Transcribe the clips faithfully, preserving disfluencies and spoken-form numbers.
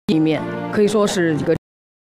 里面，可以说是一个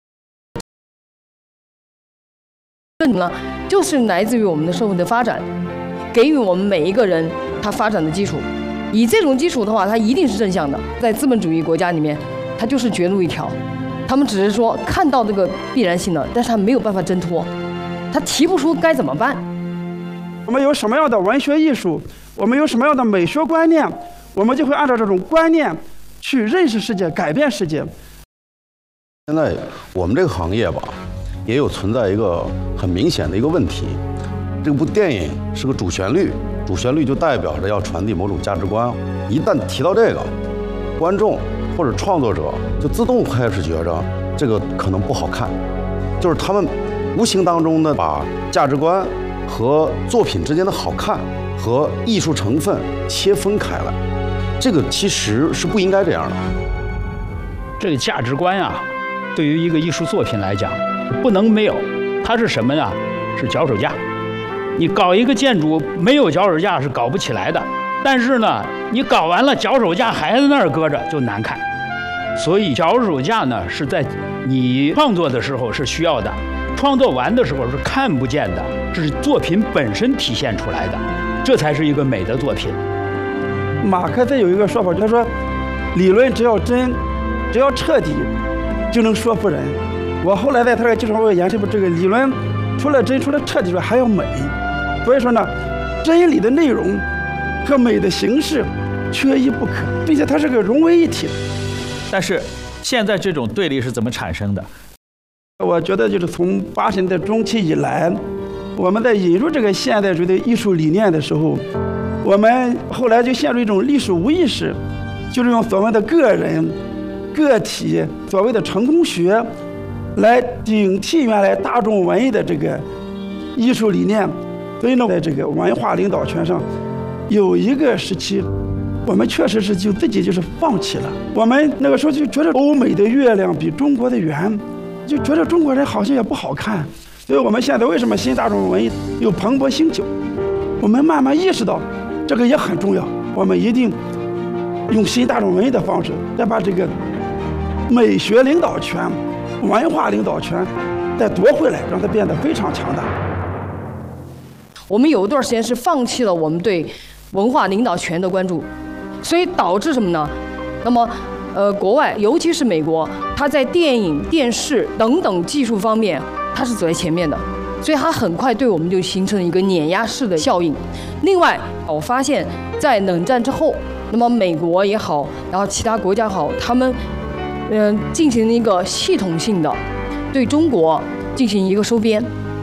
这呢，就是来自于我们的社会的发展，给予我们每一个人他发展的基础。以这种基础的话，它一定是正向的。在资本主义国家里面，它就是绝路一条。他们只是说看到这个必然性了，但是他没有办法挣脱，他提不出该怎么办。 我们有什么样的文学艺术，我们有什么样的美学观念，我们就会按照这种观念去认识世界，改变世界。 现在我们这个行业吧，也有存在一个很明显的一个问题。这部电影是个主旋律，主旋律就代表着要传递某种价值观。一旦提到这个，观众或者创作者就自动开始觉着这个可能不好看，就是他们无形当中呢把价值观和作品之间的好看和艺术成分切分开来，这个其实是不应该这样的。 这个价值观啊，对于一个艺术作品来讲，不能没有。它是什么呀？是脚手架。你搞一个建筑没有脚手架是搞不起来的。但是呢，你搞完了脚手架还在那儿搁着就难看。所以脚手架呢是在你创作的时候是需要的，创作完的时候是看不见的，是作品本身体现出来的，这才是一个美的作品。 马克思有一个说法，他说理论只要真，只要彻底，就能说服人。我后来在他这个基础上，我研究出这个理论除了真，除了彻底之外还要美。所以说呢，真理的内容和美的形式缺一不可，并且它是个融为一体的。 但是现在这种对立是怎么产生的？ 我觉得就是从八十年代中期以来，我们在引入这个现代主义的艺术理念的时候，我们后来就陷入一种历史无意识，就是用所谓的个人、个体、所谓的成功学来顶替原来大众文艺的这个艺术理念。所以呢，在这个文化领导权上，有一个时期，我们确实是就自己就是放弃了。我们那个时候就觉得欧美的月亮比中国的圆，就觉得中国人好像也不好看。所以我们现在为什么新大众文艺又蓬勃兴起？我们慢慢意识到，这个也很重要。我们一定用新大众文艺的方式，再把这个美学领导权、文化领导权再夺回来，让它变得非常强大。 我们有一段时间是放弃了我们对文化领导权的关注，所以导致什么呢？那么，呃，国外尤其是美国，它在电影、电视等等技术方面，它是走在前面的，所以它很快对我们就形成了一个碾压式的效应。另外，我发现，在冷战之后，那么美国也好，然后其他国家好，他们，嗯、呃，进行了一个系统性的对中国进行一个收编。